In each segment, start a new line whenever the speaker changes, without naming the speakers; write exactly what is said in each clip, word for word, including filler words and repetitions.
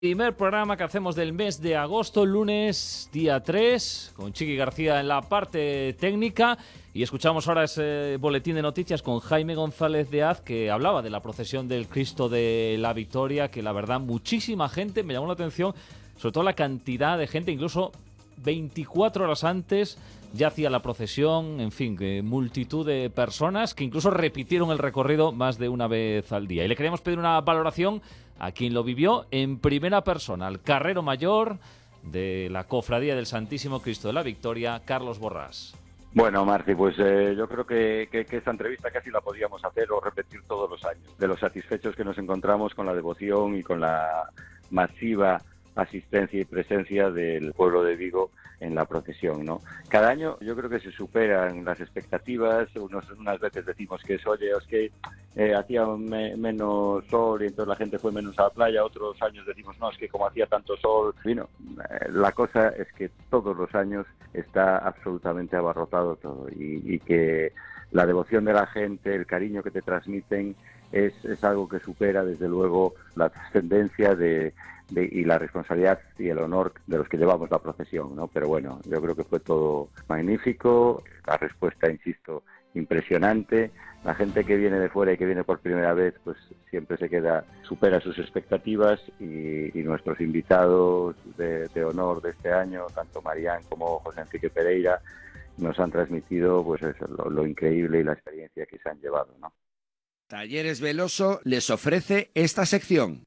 Primer programa que hacemos del mes de agosto, lunes, día tres, con Chiqui García en la parte técnica. Y escuchamos ahora ese boletín de noticias con Jaime González de Az, que hablaba de la procesión del Cristo de la Victoria, que la verdad muchísima gente, me llamó la atención, sobre todo la cantidad de gente, incluso veinticuatro horas antes ya hacía la procesión, en fin, que multitud de personas que incluso repitieron el recorrido más de una vez al día. Y le queríamos pedir una valoración a quien lo vivió en primera persona, al carrero mayor de la Cofradía del Santísimo Cristo de la Victoria, Carlos Borrás.
Bueno, Marci, pues eh, yo creo que, que, que esta entrevista casi la podíamos hacer o repetir todos los años, de los satisfechos que nos encontramos con la devoción y con la masiva asistencia y presencia del pueblo de Vigo en la procesión, ¿no? Cada año yo creo que se superan las expectativas. Unos, unas veces decimos que es, oye, es que eh, hacía me, menos sol y entonces la gente fue menos a la playa. Otros años decimos, no, es que como hacía tanto sol, vino. Eh, la cosa es que todos los años está absolutamente abarrotado todo y, y que la devoción de la gente, el cariño que te transmiten es, es algo que supera desde luego la trascendencia de De, y la responsabilidad y el honor de los que llevamos la procesión, ¿no? Pero bueno, yo creo que fue todo magnífico, la respuesta, insisto, impresionante. La gente que viene de fuera y que viene por primera vez, pues siempre se queda, supera sus expectativas y, y nuestros invitados de, de honor de este año, tanto Marián como José Enrique Pereira, nos han transmitido pues eso, lo, lo increíble y la experiencia que se han llevado, ¿no?
Talleres Veloso les ofrece esta sección.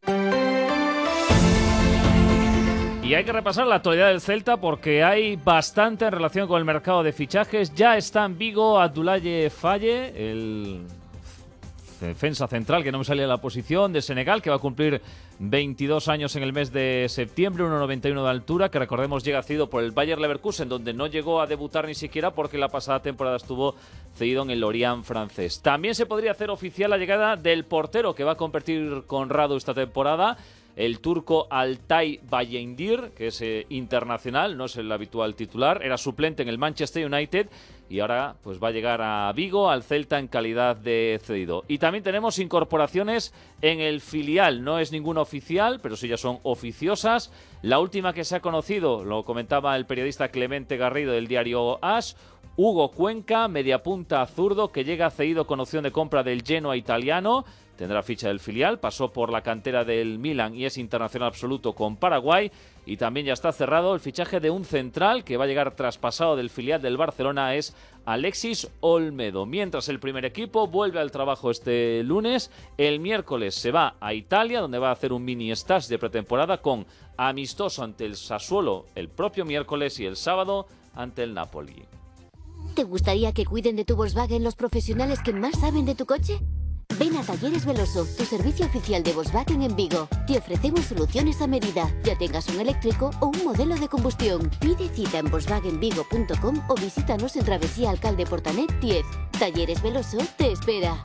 Y hay que repasar la actualidad del Celta porque hay bastante en relación con el mercado de fichajes. Ya está en Vigo Abdoulaye Faye, el defensa central, que no me salía la posición, de Senegal, que va a cumplir veintidós años en el mes de septiembre, uno noventa y uno de altura, que recordemos llega cedido por el Bayer Leverkusen, donde no llegó a debutar ni siquiera porque la pasada temporada estuvo cedido en el Lorient francés. También se podría hacer oficial la llegada del portero que va a competir con Radu esta temporada, el turco Altay Bayindir, que es eh, internacional, no es el habitual titular, era suplente en el Manchester United y ahora pues va a llegar a Vigo, al Celta, en calidad de cedido. Y también tenemos incorporaciones en el filial, no es ninguna oficial, pero sí ya son oficiosas. La última que se ha conocido, lo comentaba el periodista Clemente Garrido del diario AS, Hugo Cuenca, mediapunta zurdo, que llega cedido con opción de compra del Genoa italiano. Tendrá ficha del filial, pasó por la cantera del Milan y es internacional absoluto con Paraguay. Y también ya está cerrado el fichaje de un central que va a llegar traspasado del filial del Barcelona, es Alexis Olmedo. Mientras el primer equipo vuelve al trabajo este lunes, el miércoles se va a Italia, donde va a hacer un mini stage de pretemporada con amistoso ante el Sassuolo el propio miércoles y el sábado ante el Napoli.
¿Te gustaría que cuiden de tu Volkswagen los profesionales que más saben de tu coche? Ven a Talleres Veloso, tu servicio oficial de Volkswagen en Vigo. Te ofrecemos soluciones a medida, ya tengas un eléctrico o un modelo de combustión. Pide cita en volkswagen vigo punto com o visítanos en Travesía Alcalde Portanet diez. Talleres Veloso te espera.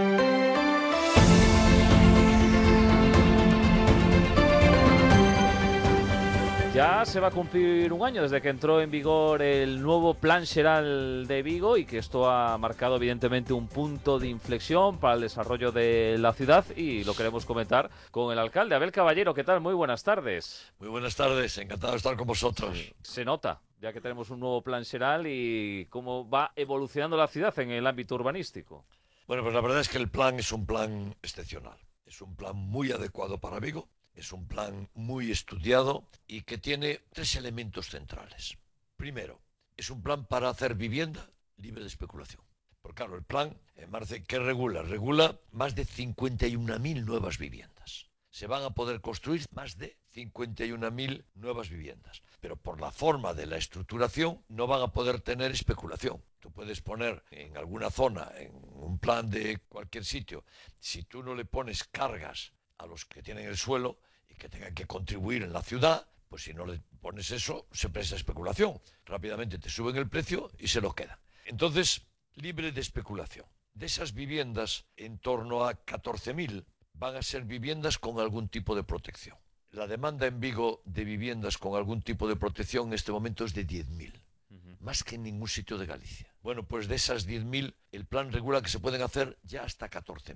Ya se va a cumplir un año desde que entró en vigor el nuevo Plan Xeral de Vigo y que esto ha marcado evidentemente un punto de inflexión para el desarrollo de la ciudad y lo queremos comentar con el alcalde. Abel Caballero, ¿qué tal? Muy buenas tardes.
Muy buenas tardes, encantado de estar con vosotros.
Se nota, ya que tenemos un nuevo Plan Xeral y cómo va evolucionando la ciudad en el ámbito urbanístico.
Bueno, pues la verdad es que el plan es un plan excepcional, es un plan muy adecuado para Vigo. Es un plan muy estudiado y que tiene tres elementos centrales. Primero, es un plan para hacer vivienda libre de especulación. Porque claro, el plan, en Marce, ¿qué regula? Regula más de cincuenta y una mil nuevas viviendas. Se van a poder construir más de cincuenta y una mil nuevas viviendas. Pero por la forma de la estructuración no van a poder tener especulación. Tú puedes poner en alguna zona, en un plan de cualquier sitio, si tú no le pones cargas a los que tienen el suelo y que tengan que contribuir en la ciudad, pues si no le pones eso, se presta especulación. Rápidamente te suben el precio y se lo quedan. Entonces, libre de especulación. De esas viviendas, en torno a catorce mil van a ser viviendas con algún tipo de protección. La demanda en Vigo de viviendas con algún tipo de protección en este momento es de diez mil. Uh-huh. Más que en ningún sitio de Galicia. Bueno, pues de esas diez mil, el plan regula que se pueden hacer ya hasta catorce mil.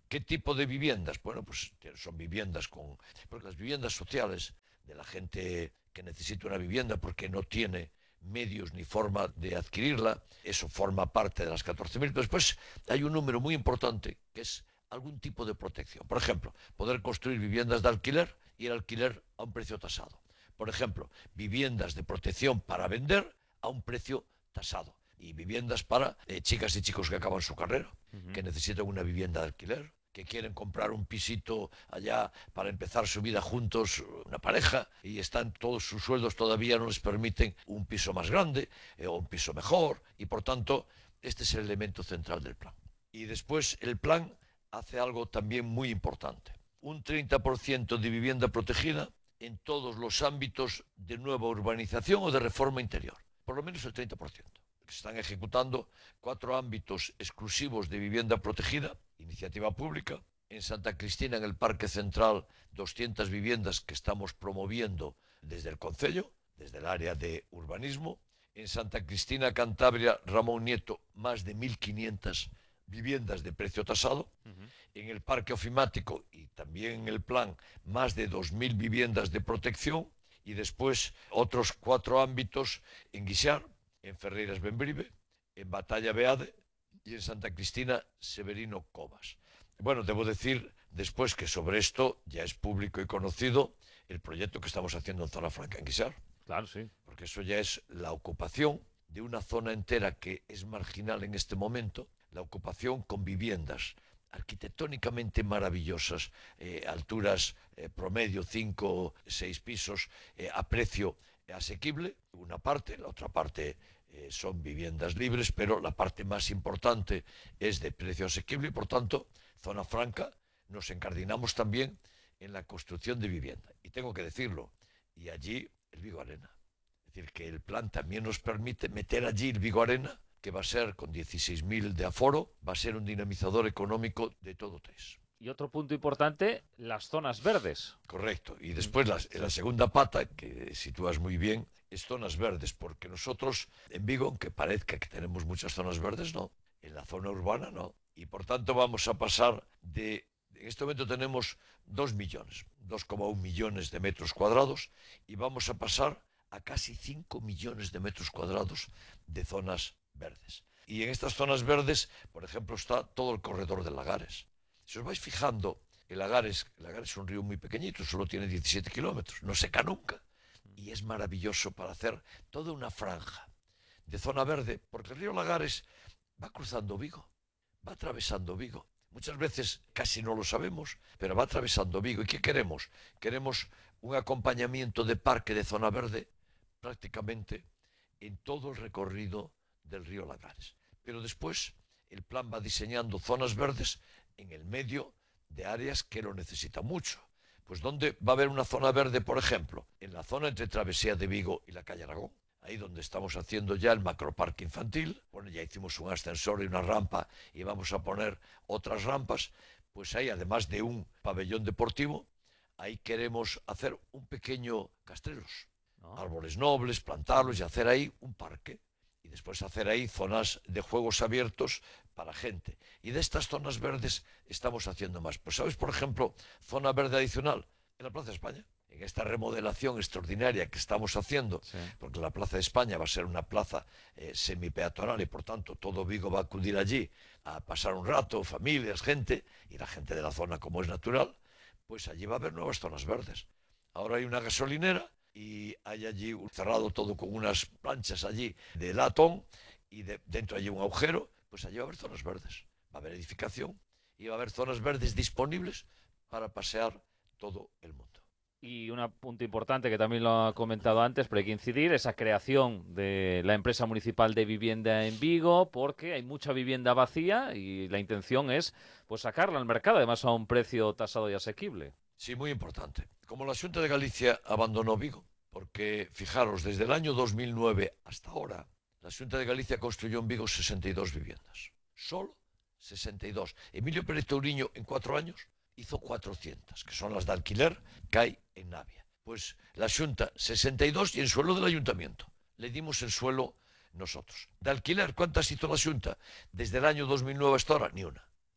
¿Qué tipo de viviendas? Bueno, pues son viviendas con... Porque las viviendas sociales de la gente que necesita una vivienda porque no tiene medios ni forma de adquirirla, eso forma parte de las catorce mil, pero después hay un número muy importante que es algún tipo de protección. Por ejemplo, poder construir viviendas de alquiler y el alquiler a un precio tasado. Por ejemplo, viviendas de protección para vender a un precio tasado. Y viviendas para eh, chicas y chicos que acaban su carrera, uh-huh. que necesitan una vivienda de alquiler, que quieren comprar un pisito allá para empezar su vida juntos, una pareja, y están todos sus sueldos todavía no les permiten un piso más grande eh, o un piso mejor, y por tanto, este es el elemento central del plan. Y después el plan hace algo también muy importante. Un treinta por ciento de vivienda protegida en todos los ámbitos de nueva urbanización o de reforma interior. Por lo menos el treinta por ciento. Se están ejecutando cuatro ámbitos exclusivos de vivienda protegida, iniciativa pública. En Santa Cristina, en el Parque Central, doscientas viviendas que estamos promoviendo desde el Concello, desde el área de urbanismo. En Santa Cristina, Cantabria, Ramón Nieto, más de mil quinientas viviendas de precio tasado. Uh-huh. En el Parque Ofimático y también en el plan, más de dos mil viviendas de protección. Y después otros cuatro ámbitos en Guixar, en Ferreiras Bembrive, en Batalla Beade y en Santa Cristina Severino Cobas. Bueno, debo decir después que sobre esto ya es público y conocido el proyecto que estamos haciendo en Zona Franca, en Guixar.
Claro, sí.
Porque eso ya es la ocupación de una zona entera que es marginal en este momento, la ocupación con viviendas arquitectónicamente maravillosas, eh, alturas eh, promedio, cinco, seis pisos, eh, a precio asequible, una parte, la otra parte eh, son viviendas libres, pero la parte más importante es de precio asequible y por tanto, Zona Franca, nos encardinamos también en la construcción de vivienda. Y tengo que decirlo, y allí el Vigo Arena. Es decir, que el plan también nos permite meter allí el Vigo Arena, que va a ser con dieciséis mil de aforo, va a ser un dinamizador económico de todo T E S.
Y otro punto importante, las zonas verdes.
Correcto. Y después la, la segunda pata, que sitúas muy bien, es zonas verdes, porque nosotros en Vigo, aunque parezca que tenemos muchas zonas verdes, no. En la zona urbana no. Y por tanto vamos a pasar de... En este momento tenemos dos millones, dos coma uno millones de metros cuadrados, y vamos a pasar a casi cinco millones de metros cuadrados de zonas verdes. Y en estas zonas verdes, por ejemplo, está todo el corredor de Lagares. Si os vais fijando, el Lagares, el Lagares es un río muy pequeñito, solo tiene diecisiete kilómetros, no seca nunca, y es maravilloso para hacer toda una franja de zona verde, porque el río Lagares va cruzando Vigo, va atravesando Vigo. Muchas veces casi no lo sabemos, pero va atravesando Vigo. ¿Y qué queremos? Queremos un acompañamiento de parque de zona verde prácticamente en todo el recorrido del río Lagares. Pero después el plan va diseñando zonas verdes en el medio de áreas que lo necesitan mucho. Pues ¿dónde va a haber una zona verde, por ejemplo? En la zona entre Travesía de Vigo y la calle Aragón, ahí donde estamos haciendo ya el macroparque infantil. Bueno, ya hicimos un ascensor y una rampa y vamos a poner otras rampas. Pues ahí, además de un pabellón deportivo, ahí queremos hacer un pequeño castrelos, ¿no? Árboles nobles, plantarlos y hacer ahí un parque. Y después hacer ahí zonas de juegos abiertos para gente. Y de estas zonas verdes estamos haciendo más. Pues ¿sabes, por ejemplo, zona verde adicional? En la Plaza de España. En esta remodelación extraordinaria que estamos haciendo, sí. Porque la Plaza de España va a ser una plaza eh, semipeatonal y por tanto todo Vigo va a acudir allí a pasar un rato, familias, gente, y la gente de la zona, como es natural, pues allí va a haber nuevas zonas verdes. Ahora hay una gasolinera y hay allí cerrado todo con unas planchas allí de latón y de, dentro allí un agujero, pues allí va a haber zonas verdes, va a haber edificación y va a haber zonas verdes disponibles para pasear todo el mundo.
Y un punto importante que también lo ha comentado antes, pero hay que incidir, esa creación de la empresa municipal de vivienda en Vigo, porque hay mucha vivienda vacía y la intención es pues sacarla al mercado, además a un precio tasado y asequible.
Sí, muy importante. Como la Xunta de Galicia abandonó Vigo, porque fijaros, desde el año dos mil nueve hasta ahora, la Xunta de Galicia construyó en Vigo sesenta y dos viviendas. Solo sesenta y dos. Emilio Pérez Touriño, en cuatro años, hizo cuatrocientas, que son las de alquiler que hay en Navia. Pues la Xunta, sesenta y dos y en suelo del Ayuntamiento. Le dimos el suelo nosotros. De alquiler, ¿cuántas hizo la Xunta? Desde el año dos mil nueve hasta ahora, ni una.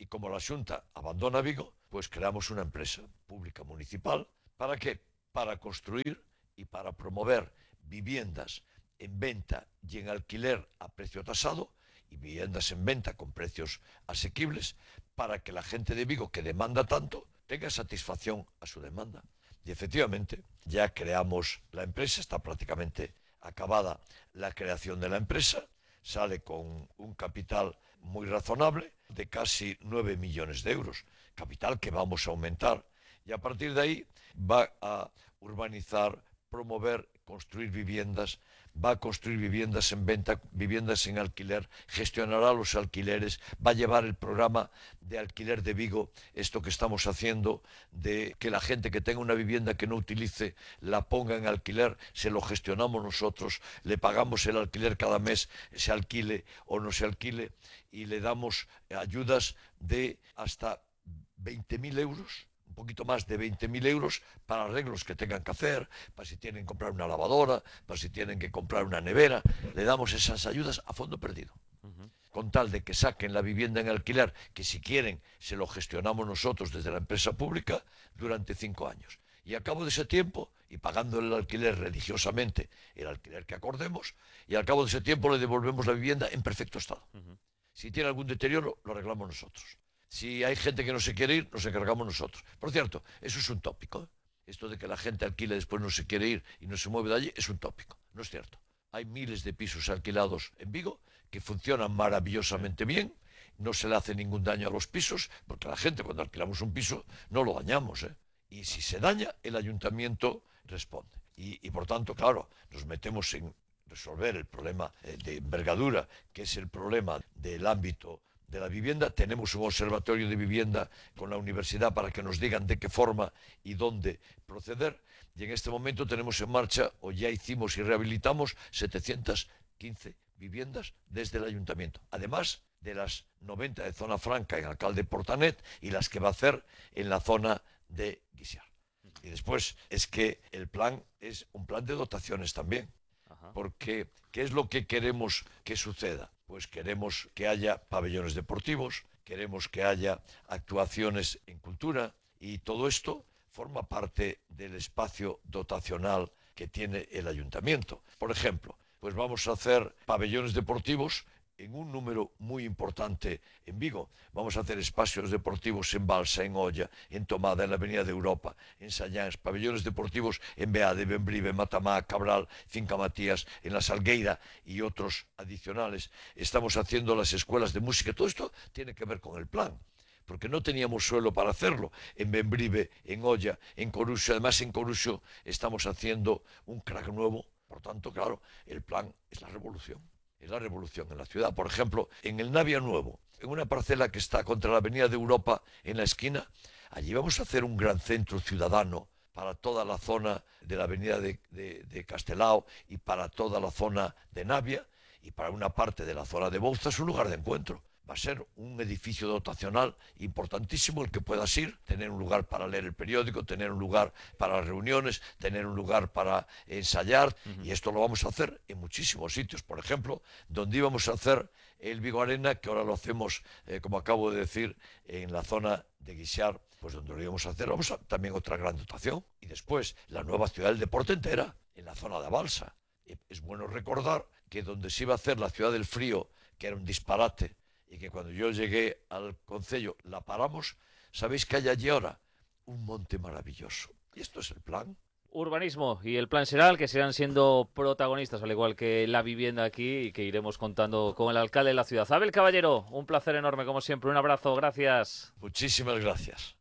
Y como la Xunta abandona Vigo, pues creamos una empresa pública municipal. ¿Para qué? Para construir y para promover viviendas en venta y en alquiler a precio tasado y viviendas en venta con precios asequibles para que la gente de Vigo, que demanda tanto, tenga satisfacción a su demanda. Y efectivamente, ya creamos la empresa, está prácticamente acabada la creación de la empresa, sale con un capital muy razonable de casi nueve millones de euros, capital que vamos a aumentar. Y a partir de ahí va a urbanizar, promover, construir viviendas, va a construir viviendas en venta, viviendas en alquiler, gestionará los alquileres, va a llevar el programa de alquiler de Vigo, esto que estamos haciendo, de que la gente que tenga una vivienda que no utilice la ponga en alquiler, se lo gestionamos nosotros, le pagamos el alquiler cada mes, se alquile o no se alquile, y le damos ayudas de hasta veinte mil euros. Un poquito más de veinte mil euros para arreglos que tengan que hacer, para si tienen que comprar una lavadora, para si tienen que comprar una nevera. Le damos esas ayudas a fondo perdido. Uh-huh. Con tal de que saquen la vivienda en alquiler, que si quieren se lo gestionamos nosotros desde la empresa pública durante cinco años. Y a cabo de ese tiempo, y pagando el alquiler religiosamente, el alquiler que acordemos, y al cabo de ese tiempo le devolvemos la vivienda en perfecto estado. Uh-huh. Si tiene algún deterioro, lo arreglamos nosotros. Si hay gente que no se quiere ir, nos encargamos nosotros. Por cierto, eso es un tópico, ¿eh? Esto de que la gente alquila y después no se quiere ir y no se mueve de allí, es un tópico. No es cierto. Hay miles de pisos alquilados en Vigo que funcionan maravillosamente bien. No se le hace ningún daño a los pisos, porque la gente cuando alquilamos un piso no lo dañamos, ¿eh? Y si se daña, el ayuntamiento responde. Y, y por tanto, claro, nos metemos en resolver el problema de envergadura, que es el problema del ámbito de la vivienda. Tenemos un observatorio de vivienda con la universidad para que nos digan de qué forma y dónde proceder, y en este momento tenemos en marcha, o ya hicimos y rehabilitamos, setecientas quince viviendas desde el ayuntamiento, además de las noventa de zona franca en Alcalde Portanet y las que va a hacer en la zona de Guixar. Y después es que el plan es un plan de dotaciones también, porque ¿qué es lo que queremos que suceda? Pues queremos que haya pabellones deportivos, queremos que haya actuaciones en cultura, y todo esto forma parte del espacio dotacional que tiene el ayuntamiento. Por ejemplo, pues vamos a hacer pabellones deportivos en un número muy importante en Vigo. Vamos a hacer espacios deportivos en Balsa, en Olla, en Tomada, en la Avenida de Europa, en Sallans, pabellones deportivos en Beade, Bembrive, Matamá, Cabral, Finca Matías, en La Salgueira y otros adicionales. Estamos haciendo las escuelas de música. Todo esto tiene que ver con el plan, porque no teníamos suelo para hacerlo. En Bembrive, en Olla, en Coruxo, además en Coruxo estamos haciendo un crack nuevo. Por tanto, claro, el plan es la revolución. Es la revolución en la ciudad. Por ejemplo, en el Navia Nuevo, en una parcela que está contra la Avenida de Europa, en la esquina, allí vamos a hacer un gran centro ciudadano para toda la zona de la Avenida de, de, de Castelao y para toda la zona de Navia, y para una parte de la zona de Bouzas un lugar de encuentro. Va a ser un edificio dotacional importantísimo el que puedas ir, tener un lugar para leer el periódico, tener un lugar para las reuniones, tener un lugar para ensayar, uh-huh. Y esto lo vamos a hacer en muchísimos sitios. Por ejemplo, donde íbamos a hacer el Vigo Arena, que ahora lo hacemos, eh, como acabo de decir, en la zona de Guixar, pues donde lo íbamos a hacer, vamos a también otra gran dotación. Y después, la nueva ciudad del deporte entera, en la zona de Balsa. Es bueno recordar que donde se iba a hacer la ciudad del frío, que era un disparate, y que cuando yo llegué al concello la paramos, ¿sabéis que hay allí ahora? Un monte maravilloso. Y esto es el plan.
Urbanismo y el plan Xeral, que serán siendo protagonistas, al igual que la vivienda aquí, y que iremos contando con el alcalde de la ciudad. Abel Caballero, un placer enorme como siempre. Un abrazo, gracias.
Muchísimas gracias.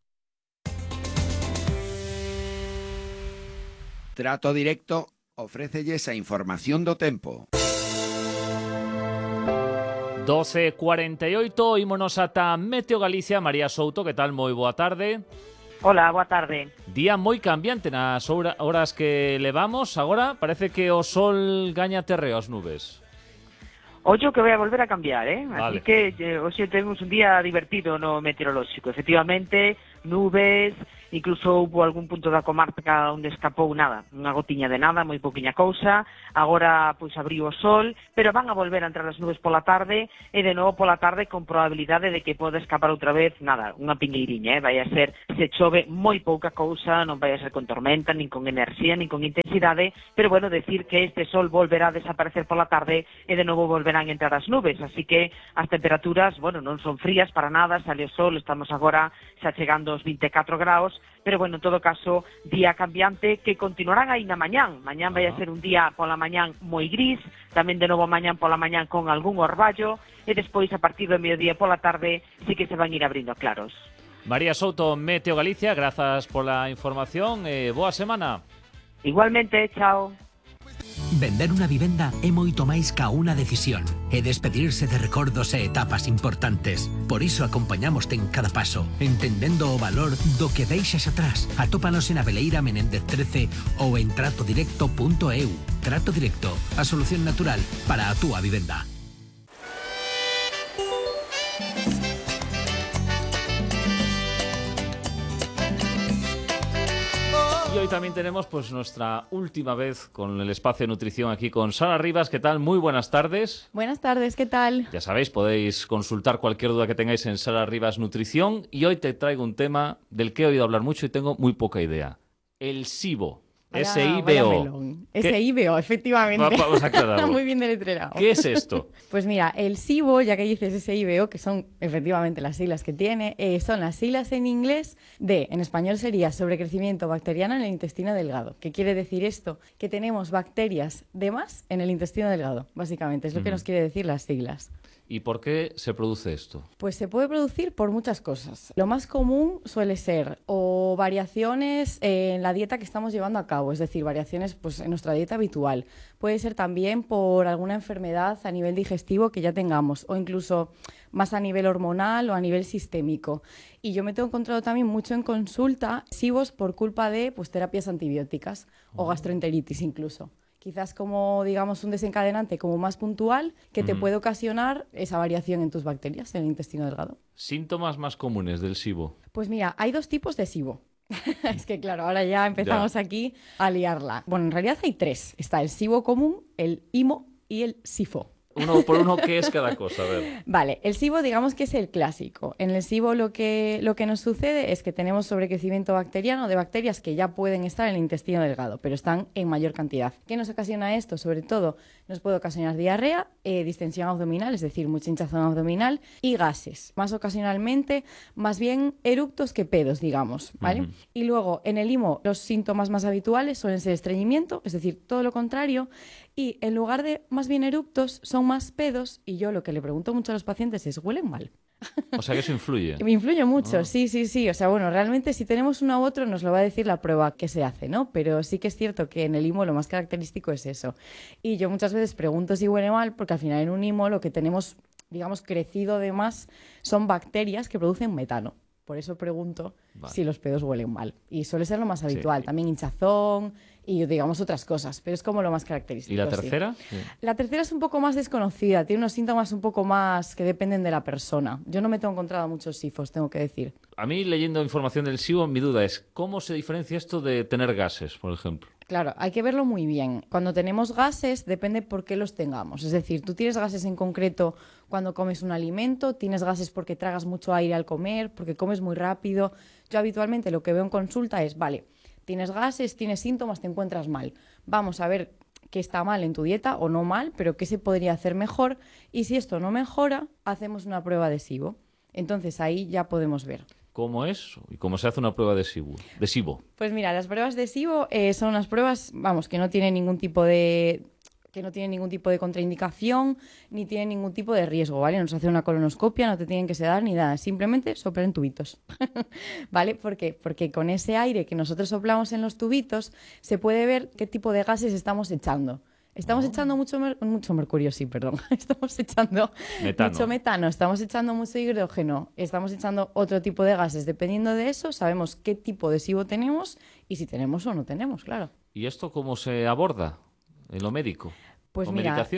Trato Directo ofrécelles a información do tempo.
doce e cuarenta e oito, ímonos ata Meteo Galicia. María Souto, que tal? Moi boa tarde.
Hola, boa tarde. Día
moi cambiante nas horas que levamos. Agora parece que o sol gaña terreo as nubes.
Ollo que vai a volver a cambiar, eh?
Vale.
Así que eh, hoxe temos un día divertido no meteorolóxico. Efectivamente, nubes incluso hubo algún punto da comarca onde escapou nada, unha gotiña de nada, moi pouquiña cousa. Agora pois abriu o sol, pero van a volver a entrar as nubes pola tarde e de novo pola tarde con probabilidade de que pode escapar outra vez, nada, unha pingueiriña, eh? Vai a ser, se chove moi pouca cousa, non vai a ser con tormenta, nin con enerxía, nin con intensidade, pero bueno, decir que este sol volverá a desaparecer pola tarde e de novo volverán a entrar as nubes, así que as temperaturas, bueno, non son frías para nada, sale o sol, estamos agora xa chegando aos vinte e catro graus, pero bueno, en todo caso, día cambiante que continuarán aí na mañán. Mañán vai a ser un día pola mañán moi gris, tamén de novo mañán pola mañán con algún orballo, e despois a partir do mediodía pola tarde sí que se van ir abrindo claros.
María Souto, Meteo Galicia, grazas pola información e boa semana.
Igualmente, chao.
Vender unha vivenda é moito máis ca unha decisión. É despedirse de recordos e etapas importantes. Por iso acompañamoste en cada paso, entendendo o valor do que deixas atrás. Atópanos en Aveleira Menéndez trece ou en trato directo punto e u. Trato Directo, a solución natural para a túa vivenda.
Y hoy también tenemos pues nuestra última vez con el espacio de nutrición aquí con Sara Rivas. ¿Qué tal? Muy buenas tardes.
Buenas tardes, ¿qué tal?
Ya sabéis, podéis consultar cualquier duda que tengáis en Sara Rivas Nutrición. Y hoy te traigo un tema del que he oído hablar mucho y tengo muy poca idea. El SIBO. S I B O.
S I B O, efectivamente.
Va, vamos a aclararlo.
Muy bien deletreado.
¿Qué es esto?
Pues mira, el SIBO, ya que dices S I B O, que son efectivamente las siglas que tiene, eh, son las siglas en inglés de, en español sería sobrecrecimiento bacteriano en el intestino delgado. ¿Qué quiere decir esto? Que tenemos bacterias de más en el intestino delgado, básicamente. Es lo que mm. nos quiere decir las siglas.
¿Y por qué se produce esto?
Pues se puede producir por muchas cosas. Lo más común suele ser o variaciones en la dieta que estamos llevando a cabo, es decir, variaciones pues, en nuestra dieta habitual. Puede ser también por alguna enfermedad a nivel digestivo que ya tengamos o incluso más a nivel hormonal o a nivel sistémico. Y yo me tengo encontrado también mucho en consulta SIBOs por culpa de pues, terapias antibióticas oh. o gastroenteritis incluso. Quizás como, digamos, un desencadenante como más puntual que te mm. puede ocasionar esa variación en tus bacterias en el intestino delgado.
¿Síntomas más comunes del SIBO?
Pues mira, hay dos tipos de SIBO. Es que claro, ahora ya empezamos ya. aquí a liarla. Bueno, en realidad hay tres. Está el SIBO común, el IMO y el SIFO.
Uno por uno, ¿qué es cada cosa? A ver.
Vale, el SIBO digamos que es el clásico. En el SIBO lo que, lo que nos sucede es que tenemos sobrecrecimiento bacteriano de bacterias que ya pueden estar en el intestino delgado, pero están en mayor cantidad. ¿Qué nos ocasiona esto? Sobre todo nos puede ocasionar diarrea, eh, distensión abdominal, es decir, mucha hinchazón abdominal y gases. Más ocasionalmente, más bien eructos que pedos, digamos, ¿vale? Uh-huh. Y luego en el IMO los síntomas más habituales suelen ser estreñimiento, es decir, todo lo contrario, y en lugar de más bien eructos son más pedos, y yo lo que le pregunto mucho a los pacientes es, ¿huelen mal?
O sea que eso influye.
Me influye mucho, oh. sí, sí, sí. O sea, bueno, realmente si tenemos uno u otro nos lo va a decir la prueba que se hace, ¿no? Pero sí que es cierto que en el IMO lo más característico es eso. Y yo muchas veces pregunto si huele mal, porque al final en un IMO lo que tenemos, digamos, crecido de más son bacterias que producen metano. Por eso pregunto vale. si los pedos huelen mal. Y suele ser lo más habitual. Sí. También hinchazón y, digamos, otras cosas. Pero es como lo más característico.
¿Y la tercera?
Sí. Sí. La tercera es un poco más desconocida. Tiene unos síntomas un poco más que dependen de la persona. Yo no me tengo encontrado muchos SIFOs, tengo que decir.
A mí, leyendo información del SIBO, mi duda es ¿cómo se diferencia esto de tener gases, por ejemplo?
Claro, hay que verlo muy bien. Cuando tenemos gases, depende por qué los tengamos. Es decir, tú tienes gases en concreto cuando comes un alimento, tienes gases porque tragas mucho aire al comer, porque comes muy rápido. Yo habitualmente lo que veo en consulta es, vale, tienes gases, tienes síntomas, te encuentras mal. Vamos a ver qué está mal en tu dieta o no mal, pero qué se podría hacer mejor. Y si esto no mejora, hacemos una prueba de SIBO. Entonces ahí ya podemos ver.
¿Cómo es? ¿Y cómo se hace una prueba de SIBO? De SIBO?
Pues mira, las pruebas de SIBO eh, son unas pruebas, vamos, que no tienen ningún tipo de que no tienen ningún tipo de contraindicación ni tienen ningún tipo de riesgo, ¿vale? No se hace una colonoscopia, no te tienen que sedar ni nada, simplemente soplar en tubitos, ¿vale? ¿Por qué? Porque con ese aire que nosotros soplamos en los tubitos se puede ver qué tipo de gases estamos echando. Estamos oh. echando mucho, mer- mucho mercurio, sí, perdón. Estamos echando metano. mucho metano, estamos echando mucho hidrógeno, estamos echando otro tipo de gases. Dependiendo de eso, sabemos qué tipo de SIBO tenemos y si tenemos o no tenemos, claro.
¿Y esto cómo se aborda en lo médico?
Pues
¿O
mira,
medicación?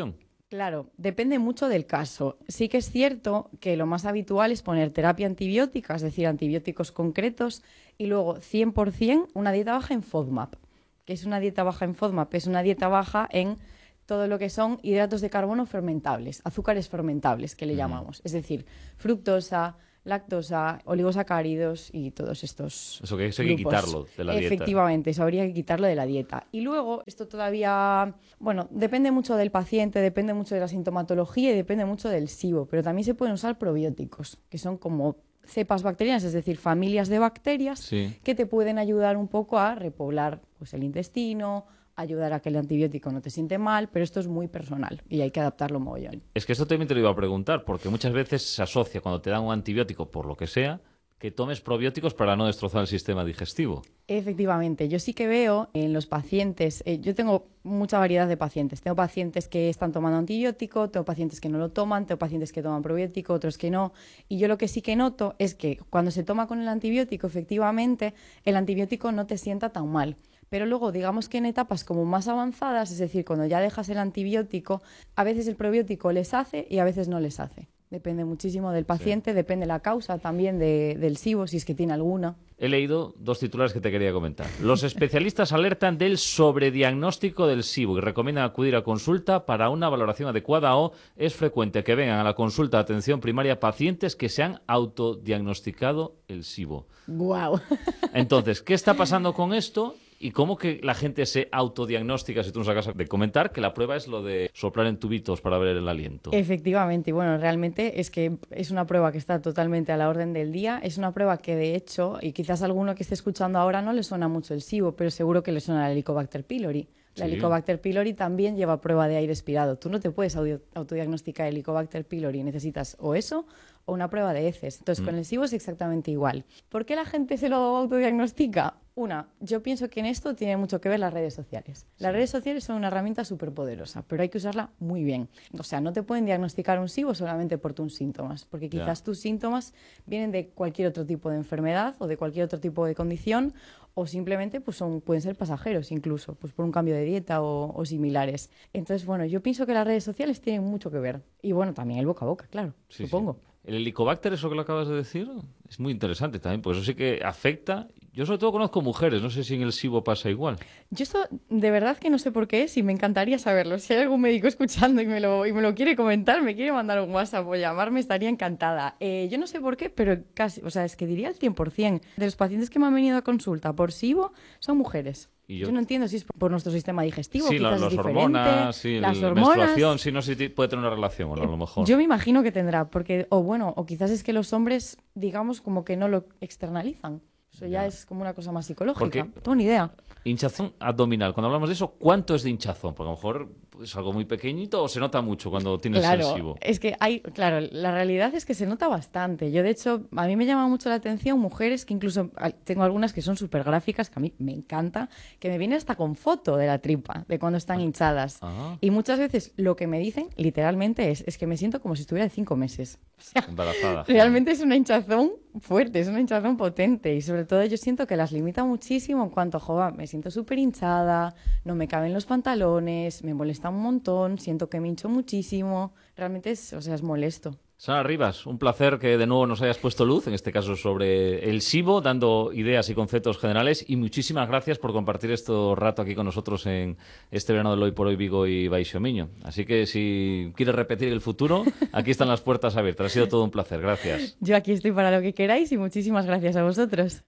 Claro, depende mucho del caso. Sí que es cierto que lo más habitual es poner terapia antibiótica, es decir, antibióticos concretos, y luego cien por ciento una dieta baja en FODMAP. ¿Qué es una dieta baja en FODMAP? Es una dieta baja en todo lo que son hidratos de carbono fermentables, azúcares fermentables que le llamamos, es decir, fructosa, lactosa, oligosacáridos y todos estos
Eso que eso hay que
grupos.
quitarlo de la dieta.
Efectivamente, eso habría que quitarlo de la dieta. Y luego, esto todavía, bueno, depende mucho del paciente, depende mucho de la sintomatología y depende mucho del SIBO, pero también se pueden usar probióticos, que son como cepas bacterianas, es decir, familias de bacterias
Sí.
que te pueden ayudar un poco a repoblar pues, el intestino, ayudar a que el antibiótico no te siente mal, pero esto es muy personal y hay que adaptarlo mogollón.
Es que esto también te lo iba a preguntar, porque muchas veces se asocia cuando te dan un antibiótico, por lo que sea, que tomes probióticos para no destrozar el sistema digestivo.
Efectivamente, yo sí que veo en los pacientes, eh, yo tengo mucha variedad de pacientes. Tengo pacientes que están tomando antibiótico, tengo pacientes que no lo toman, tengo pacientes que toman probiótico, otros que no. Y yo lo que sí que noto es que cuando se toma con el antibiótico, efectivamente, el antibiótico no te sienta tan mal. Pero luego, digamos que en etapas como más avanzadas, es decir, cuando ya dejas el antibiótico, a veces el probiótico les hace y a veces no les hace. Depende muchísimo del paciente, sí. Depende la causa también de, del SIBO, si es que tiene alguna.
He leído dos titulares que te quería comentar. Los especialistas alertan del sobrediagnóstico del SIBO y recomiendan acudir a consulta para una valoración adecuada, o es frecuente que vengan a la consulta de atención primaria pacientes que se han autodiagnosticado el SIBO.
¡Guau!
Entonces, ¿qué está pasando con esto? ¿Y cómo que la gente se autodiagnostica? Si tú nos acabas de comentar que la prueba es lo de soplar en tubitos para ver el aliento.
Efectivamente, y bueno, realmente es que es una prueba que está totalmente a la orden del día. Es una prueba que, de hecho, y quizás a alguno que esté escuchando ahora no le suena mucho el SIBO, pero seguro que le suena el Helicobacter pylori. La sí. Helicobacter pylori también lleva prueba de aire expirado. Tú no te puedes autodiagnosticar Helicobacter pylori, necesitas o eso o una prueba de heces. Entonces, mm. con el SIBO es exactamente igual. ¿Por qué la gente se lo autodiagnostica? Una, yo pienso que en esto tiene mucho que ver las redes sociales. Las sí. redes sociales son una herramienta súper poderosa, pero hay que usarla muy bien. O sea, no te pueden diagnosticar un SIBO solamente por tus síntomas, porque quizás yeah. tus síntomas vienen de cualquier otro tipo de enfermedad o de cualquier otro tipo de condición, o simplemente pues son, pueden ser pasajeros incluso, pues por un cambio de dieta o, o similares. Entonces, bueno, yo pienso que las redes sociales tienen mucho que ver. Y bueno, también el boca a boca, claro,
sí,
supongo.
Sí. El helicobacter, eso que lo acabas de decir, es muy interesante también, porque eso sí que afecta. Yo sobre todo conozco mujeres, no sé si en el SIBO pasa igual.
Yo esto de verdad que no sé por qué es y me encantaría saberlo. Si hay algún médico escuchando y me lo, y me lo quiere comentar, me quiere mandar un WhatsApp o llamarme, estaría encantada. Eh, yo no sé por qué, pero casi, o sea, es que diría el cien por ciento de los pacientes que me han venido a consulta por SIBO son mujeres. Y yo... yo no entiendo si es por nuestro sistema digestivo,
sí,
quizás
las
es diferente.
Hormonas, sí,
las
la
hormonas,
menstruación, sí, no sé si puede tener una relación, o no, a lo mejor.
Yo me imagino que tendrá, porque, o bueno, o quizás es que los hombres, digamos, como que no lo externalizan. Eso ya, ya es como una cosa más psicológica. Porque, no tengo ni idea.
Hinchazón abdominal. Cuando hablamos de eso, ¿cuánto es de hinchazón? Porque a lo mejor es algo muy pequeñito o se nota mucho cuando tienes
claro,
el SIBO.
Es que hay, claro, la realidad es que se nota bastante. Yo, de hecho, a mí me llama mucho la atención mujeres que incluso, tengo algunas que son súper gráficas, que a mí me encanta, que me vienen hasta con foto de la tripa, de cuando están hinchadas.
Ah.
Y muchas veces lo que me dicen, literalmente, es, es que me siento como si estuviera de cinco meses. O sea,
embarazada.
Realmente es una hinchazón fuerte, es una hinchazón potente y sobre todo yo siento que las limita muchísimo en cuanto a, joder, me siento súper hinchada, no me caben los pantalones, me molesta un montón, siento que me hincho muchísimo, realmente es, o sea, es molesto.
Sara Rivas, un placer que de nuevo nos hayas puesto luz, en este caso sobre el SIBO, dando ideas y conceptos generales, y muchísimas gracias por compartir este rato aquí con nosotros en este verano del Hoy por Hoy Vigo y Baixo Miño. Así que si quieres repetir el futuro, aquí están las puertas abiertas. Ha sido todo un placer, gracias.
Yo aquí estoy para lo que queráis y muchísimas gracias a vosotros.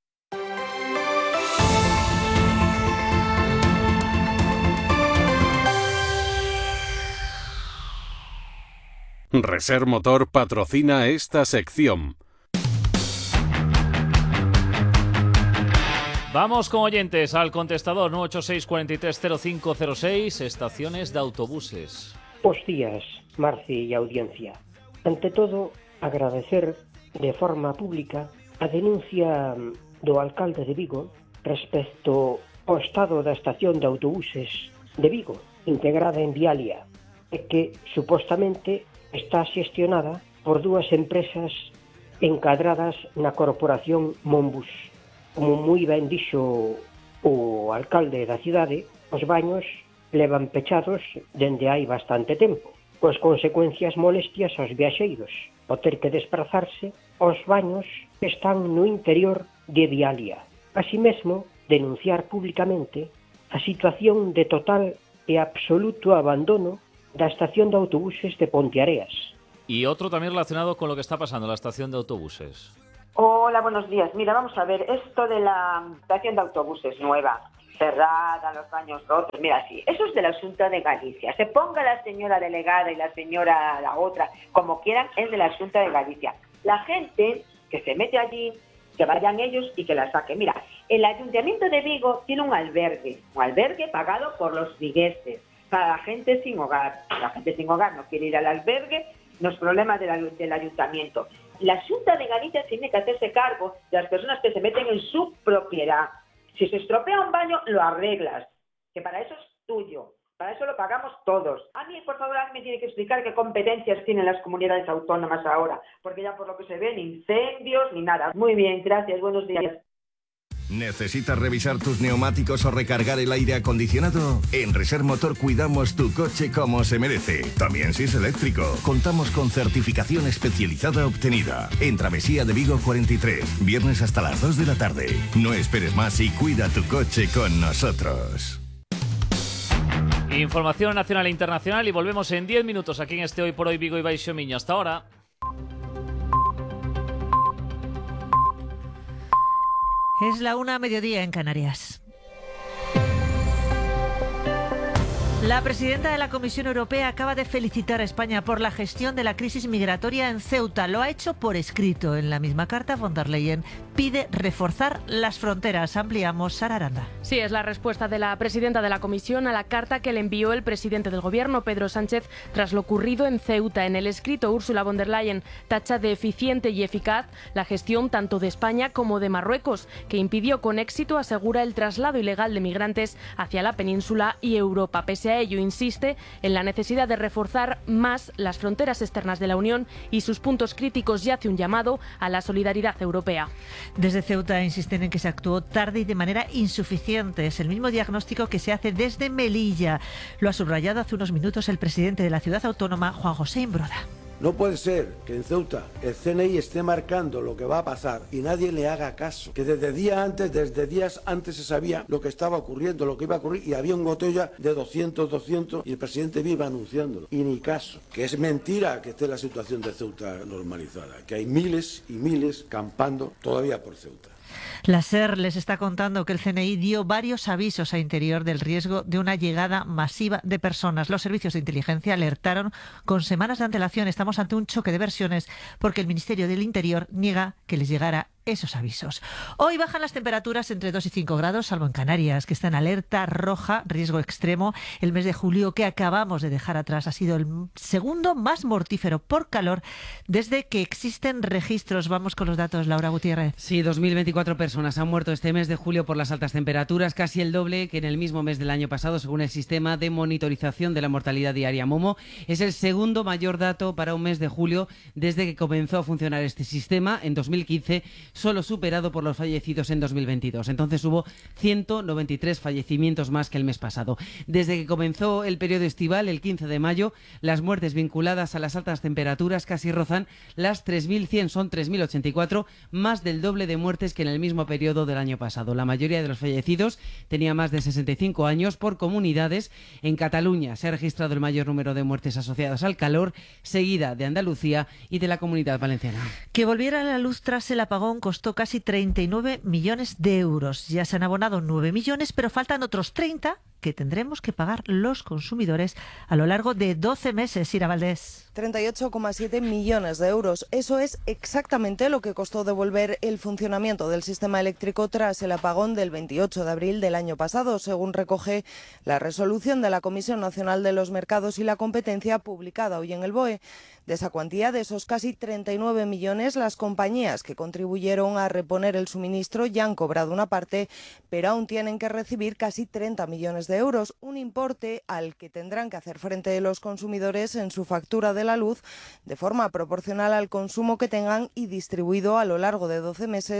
Reser Motor patrocina esta sección.
Vamos con oyentes al contestador nueve ocho seis, cuatro tres cero cinco cero seis, estaciones de autobuses.
Bos días, Marci e audiencia. Ante todo, agradecer de forma pública a denuncia do alcalde de Vigo respecto ao estado da estación de autobuses de Vigo, integrada en Vialia, e que, supostamente, está xestionada por dúas empresas encadradas na corporación Monbus. Como moi ben dixo o alcalde da cidade, os baños levan pechados dende hai bastante tempo, coas consecuencias molestias aos viaxeiros, o ter que desplazarse aos baños que están no interior de Vialia. Así mesmo, denunciar públicamente a situación de total e absoluto abandono da estación de autobuses de Ponteareas.
Y otro también relacionado con lo que está pasando en la estación de autobuses.
Hola, buenos días. Mira, vamos a ver, esto de la estación de autobuses nueva, cerrada, los baños rotos, mira, sí, eso es de la Xunta de Galicia. Se ponga la señora delegada y la señora la otra, como quieran, es de la Xunta de Galicia. La gente que se mete allí, que vayan ellos y que la saquen. Mira, el Ayuntamiento de Vigo tiene un albergue, un albergue pagado por los vigueses, para la gente sin hogar. La gente sin hogar no quiere ir al albergue, los problemas del, del ayuntamiento. La Xunta de Galicia tiene que hacerse cargo de las personas que se meten en su propiedad. Si se estropea un baño, lo arreglas, que para eso es tuyo, para eso lo pagamos todos. A mí, por favor, alguien me tiene que explicar qué competencias tienen las comunidades autónomas ahora, porque ya por lo que se ve, ni incendios ni nada. Muy bien, gracias, buenos días.
¿Necesitas revisar tus neumáticos o recargar el aire acondicionado? En Reser Motor cuidamos tu coche como se merece. También si es eléctrico. Contamos con certificación especializada obtenida. En Travesía de Vigo cuarenta y tres. Viernes hasta las dos de la tarde. No esperes más y cuida tu coche con nosotros.
Información nacional e internacional y volvemos en diez minutos aquí en este Hoy por Hoy Vigo y Baixo Miño. Hasta ahora.
Es la una a mediodía en Canarias. La presidenta de la Comisión Europea acaba de felicitar a España por la gestión de la crisis migratoria en Ceuta. Lo ha hecho por escrito. En la misma carta, von der Leyen pide reforzar las fronteras. Ampliamos, Sara Aranda.
Sí, es la respuesta de la presidenta de la Comisión a la carta que le envió el presidente del Gobierno, Pedro Sánchez, tras lo ocurrido en Ceuta. En el escrito, Ursula von der Leyen tacha de eficiente y eficaz la gestión tanto de España como de Marruecos, que impidió con éxito, asegura, el traslado ilegal de migrantes hacia la península y Europa. Pese a ello, insiste en la necesidad de reforzar más las fronteras externas de la Unión y sus puntos críticos, y hace un llamado a la solidaridad europea.
Desde Ceuta insisten en que se actuó tarde y de manera insuficiente. Es el mismo diagnóstico que se hace desde Melilla. Lo ha subrayado hace unos minutos el presidente de la ciudad autónoma, Juan José Imbroda.
No puede ser que en Ceuta el C N I esté marcando lo que va a pasar y nadie le haga caso. Que desde días antes, desde días antes se sabía lo que estaba ocurriendo, lo que iba a ocurrir, y había un gotella de doscientos, doscientos y el presidente viva anunciándolo. Y ni caso. Que es mentira que esté la situación de Ceuta normalizada. Que hay miles y miles campando todavía por Ceuta.
La SER les está contando que el C N I dio varios avisos a Interior del riesgo de una llegada masiva de personas. Los servicios de inteligencia alertaron con semanas de antelación. Estamos ante un choque de versiones porque el Ministerio del Interior niega que les llegara esos avisos. Hoy bajan las temperaturas entre dos y cinco grados, salvo en Canarias, que está en alerta roja, riesgo extremo. El mes de julio que acabamos de dejar atrás ha sido el segundo más mortífero por calor desde que existen registros. Vamos con los datos, Laura Gutiérrez.
Sí, dos mil veinticuatro personas han muerto este mes de julio por las altas temperaturas, casi el doble que en el mismo mes del año pasado, según el sistema de monitorización de la mortalidad diaria Momo. Es el segundo mayor dato para un mes de julio desde que comenzó a funcionar este sistema en dos mil quince, solo superado por los fallecidos en dos mil veintidós. Entonces hubo ciento noventa y tres fallecimientos más que el mes pasado. Desde que comenzó el periodo estival, el quince de mayo, las muertes vinculadas a las altas temperaturas casi rozan las tres mil cien, son tres mil ochenta y cuatro, más del doble de muertes que en el mismo periodo del año pasado. La mayoría de los fallecidos tenía más de sesenta y cinco años. Por comunidades, en Cataluña se ha registrado el mayor número de muertes asociadas al calor, seguida de Andalucía y de la Comunidad Valenciana.
Que volviera a la luz tras el apagón costó casi treinta y nueve millones de euros. Ya se han abonado nueve millones, pero faltan otros treinta que tendremos que pagar los consumidores a lo largo de doce meses. Ira Valdés.
treinta y ocho coma siete millones de euros. Eso es exactamente lo que costó devolver el funcionamiento del sistema eléctrico tras el apagón del veintiocho de abril del año pasado, según recoge la resolución de la Comisión Nacional de los Mercados y la Competencia publicada hoy en el B O E. De esa cuantía, de esos casi treinta y nueve millones, las compañías que contribuyeron a reponer el suministro ya han cobrado una parte, pero aún tienen que recibir casi treinta millones de euros, un importe al que tendrán que hacer frente los consumidores en su factura de la luz de forma proporcional al consumo que tengan y distribuido a lo largo de doce meses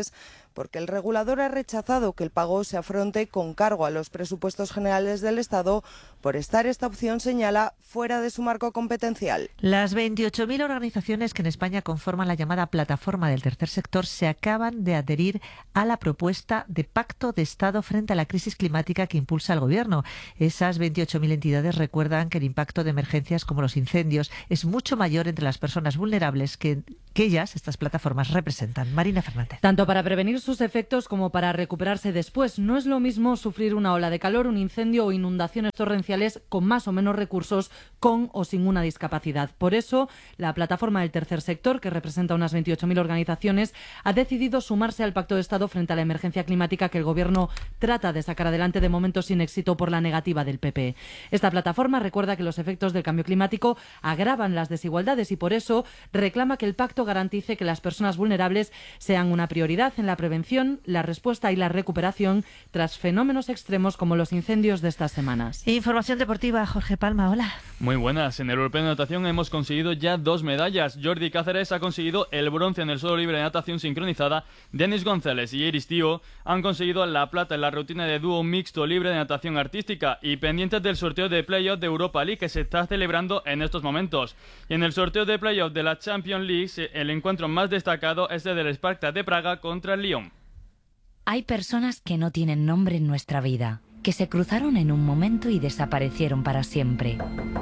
porque el regulador ha rechazado que el pago se afronte con cargo a los presupuestos generales del Estado por estar esta opción, señala, fuera de su marco competencial.
Las veintiocho mil organizaciones que en España conforman la llamada plataforma del tercer sector se acaban de adherir a la propuesta de pacto de Estado frente a la crisis climática que impulsa el Gobierno. Esas veintiocho mil entidades recuerdan que el impacto de emergencias como los incendios es mucho mayor entre las personas vulnerables que, que ellas, estas plataformas, representan. Marina Fernández.
Tanto para prevenir sus efectos como para recuperarse después. No es lo mismo sufrir una ola de calor, un incendio o inundaciones torrenciales con más o menos recursos, con o sin una discapacidad. Por eso, la plataforma del tercer sector, que representa unas veintiocho mil organizaciones, ha decidido sumarse al pacto de Estado frente a la emergencia climática que el Gobierno trata de sacar adelante, de momento sin éxito por la negativa del P P. Esta plataforma recuerda que los efectos del cambio climático agravan las desigualdades y por eso reclama que el pacto garantice que las personas vulnerables sean una prioridad en la prevención, la respuesta y la recuperación tras fenómenos extremos como los incendios de estas semanas.
Información deportiva, Jorge Palma, hola.
Muy buenas. En el Europeo de Natación hemos conseguido ya dos medallas. Jordi Cáceres ha conseguido el bronce en el suelo libre de natación sincronizada. Denis González y Iris Tío han conseguido la plata en la rutina de dúo mixto libre de natación artística y pendientes del sorteo de playoff de Europa League que se está celebrando en estos momentos. Y en el sorteo de playoff de la Champions League, el encuentro más destacado es el del Spartak de Praga contra el Lyon.
Hay personas que no tienen nombre en nuestra vida, que se cruzaron en un momento y desaparecieron para siempre.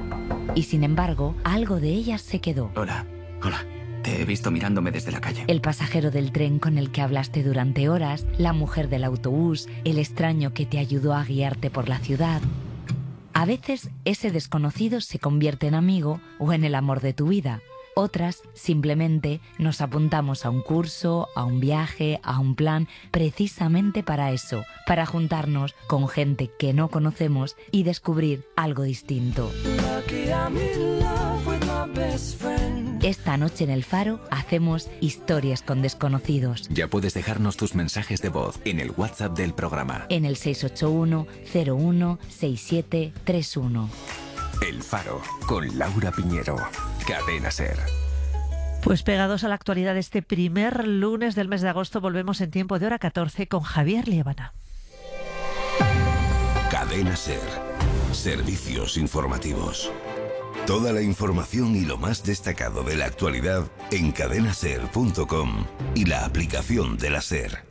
Y sin embargo, algo de ellas se quedó.
Hola, hola. Te he visto mirándome desde la calle.
El pasajero del tren con el que hablaste durante horas, la mujer del autobús, el extraño que te ayudó a guiarte por la ciudad. A veces, ese desconocido se convierte en amigo o en el amor de tu vida. Otras, simplemente, nos apuntamos a un curso, a un viaje, a un plan, precisamente para eso, para juntarnos con gente que no conocemos y descubrir algo distinto. Esta noche en El Faro hacemos historias con desconocidos.
Ya puedes dejarnos tus mensajes de voz en el WhatsApp del programa.
En el seis ocho uno, cero uno, seis siete tres uno.
El Faro, con Laura Piñero. Cadena SER.
Pues pegados a la actualidad de este primer lunes del mes de agosto, volvemos en tiempo de hora catorce con Javier Liébana.
Cadena SER. Servicios informativos. Toda la información y lo más destacado de la actualidad en cadena ser punto com y la aplicación de la SER.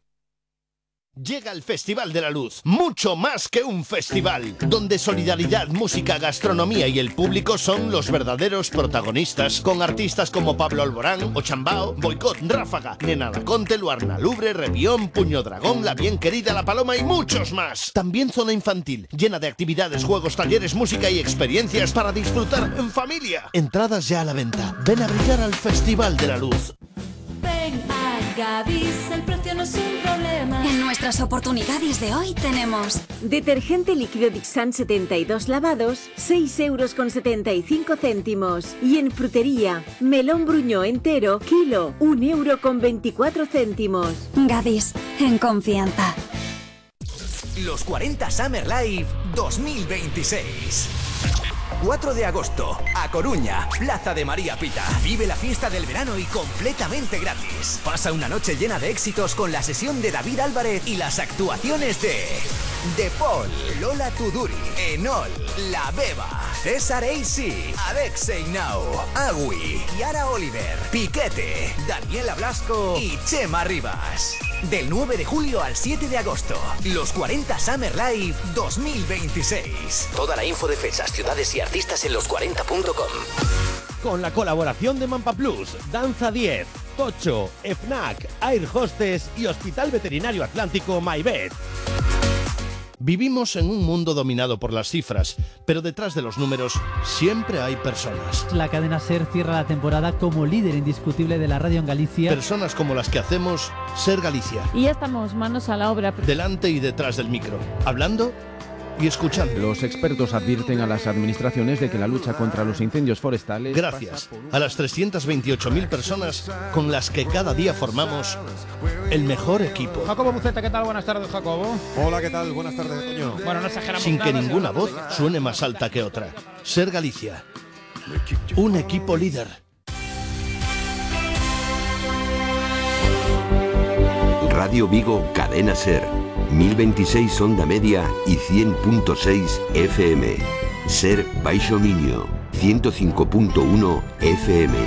Llega el Festival de la Luz, mucho más que un festival, donde solidaridad, música, gastronomía y el público son los verdaderos protagonistas, con artistas como Pablo Alborán, Ochambao, Boicot, Ráfaga, Nena Laconte, Luarna Lubre, Revión, Puño Dragón, La Bien Querida, La Paloma y muchos más. También zona infantil, llena de actividades, juegos, talleres, música y experiencias para disfrutar en familia. Entradas ya a la venta. Ven a brillar al Festival de la Luz.
Ven a Gadis, el precio no es un problema.
En nuestras oportunidades de hoy tenemos
detergente líquido Dixan setenta y dos lavados, seis euros con setenta y cinco céntimos. Y en frutería, melón bruñó entero, kilo, un euro con veinticuatro céntimos.
Gadis, en confianza.
Los cuarenta Summer Live dos mil veintiséis. cuatro de agosto, a Coruña, Plaza de María Pita. Vive la fiesta del verano y completamente gratis. Pasa una noche llena de éxitos con la sesión de David Álvarez y las actuaciones de De Paul, Lola Tuduri, Enol, La Beba, César A C, Alexei Now, Agui, Kiara Oliver, Piquete, Daniela Blasco y Chema Rivas. Del nueve de julio al siete de agosto, los cuarenta Summer Live dos mil veintiséis. Toda la info de fechas, ciudades y artistas en los cuarenta punto com.
Con la colaboración de Mampa Plus, Danza diez, Tocho, FNAC, Air Hostess y Hospital Veterinario Atlántico MyVet. Vivimos en un mundo dominado por las cifras, pero detrás de los números siempre hay personas.
La cadena SER cierra la temporada como líder indiscutible de la radio en Galicia.
Personas como las que hacemos SER Galicia.
Y ya estamos manos a la obra.
Delante y detrás del micro, hablando y escuchando.
Los expertos advierten a las administraciones de que la lucha contra los incendios forestales...
Gracias a las trescientas veintiocho mil personas con las que cada día formamos el mejor equipo.
Jacobo Buceta, ¿qué tal? Buenas tardes, Jacobo.
Hola, ¿qué tal? Buenas tardes, Toño.
Bueno, no exageramos
Sin
nada,
que ninguna voz suene más alta que otra. SER Galicia. Un equipo líder.
Radio Vigo Cadena Ser, mil veintiséis onda media y cien punto seis F M. Ser Baixo Miño, ciento cinco punto uno F M.